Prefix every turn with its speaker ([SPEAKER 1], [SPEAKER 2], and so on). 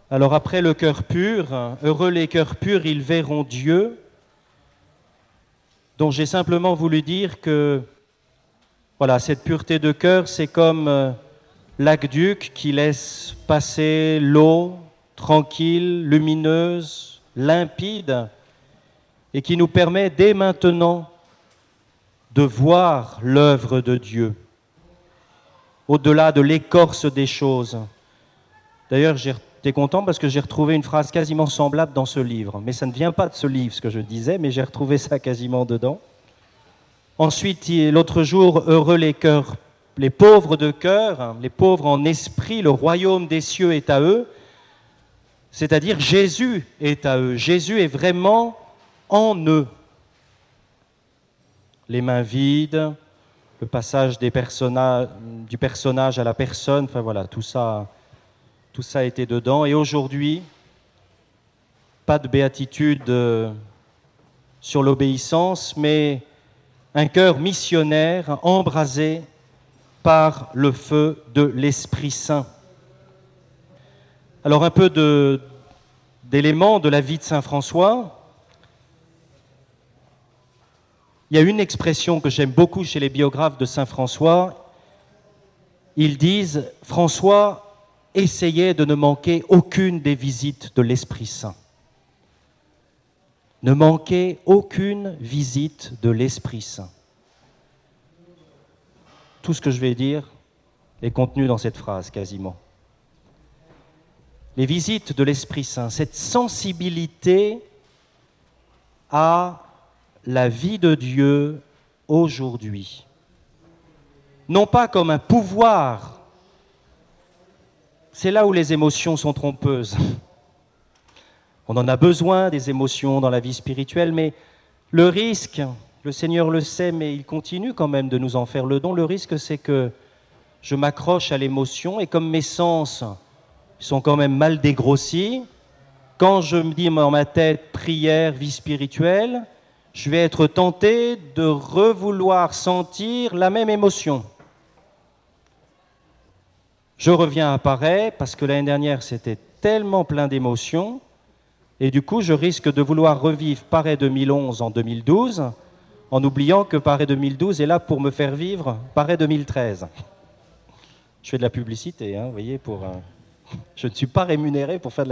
[SPEAKER 1] Alors après le cœur pur, heureux les cœurs purs, ils verront Dieu. Donc j'ai simplement voulu dire que voilà, cette pureté de cœur, c'est comme l'aqueduc qui laisse passer l'eau tranquille, lumineuse, limpide, et qui nous permet dès maintenant de voir l'œuvre de Dieu, au-delà de l'écorce des choses. D'ailleurs, j'étais content parce que j'ai retrouvé une phrase quasiment semblable dans ce livre. Mais ça ne vient pas de ce livre, ce que je disais, mais j'ai retrouvé ça quasiment dedans. Ensuite, l'autre jour, heureux les cœurs, les pauvres de cœur, les pauvres en esprit, le royaume des cieux est à eux. C'est-à-dire Jésus est à eux. Jésus est vraiment en eux. Les mains vides, le passage du personnage à la personne, enfin voilà, tout ça était dedans. Et aujourd'hui, pas de béatitude sur l'obéissance, mais un cœur missionnaire embrasé par le feu de l'Esprit Saint. Alors un peu d'éléments de la vie de Saint François. Il y a une expression que j'aime beaucoup chez les biographes de Saint François. Ils disent « François essayait de ne manquer aucune des visites de l'Esprit Saint ». Ne manquer aucune visite de l'Esprit Saint. Tout ce que je vais dire est contenu dans cette phrase quasiment. Les visites de l'Esprit Saint, cette sensibilité à la vie de Dieu aujourd'hui. Non pas comme un pouvoir, c'est là où les émotions sont trompeuses. On en a besoin des émotions dans la vie spirituelle, mais le risque, le Seigneur le sait, mais il continue quand même de nous en faire le don, le risque c'est que je m'accroche à l'émotion et comme mes sens sont quand même mal dégrossis, quand je me dis dans ma tête prière, vie spirituelle, je vais être tenté de revouloir sentir la même émotion. Je reviens à Paray parce que l'année dernière c'était tellement plein d'émotions et du coup je risque de vouloir revivre Paray 2011 en 2012 en oubliant que Paray 2012 est là pour me faire vivre Paray 2013. Je fais de la publicité, vous voyez, je ne suis pas rémunéré pour faire de la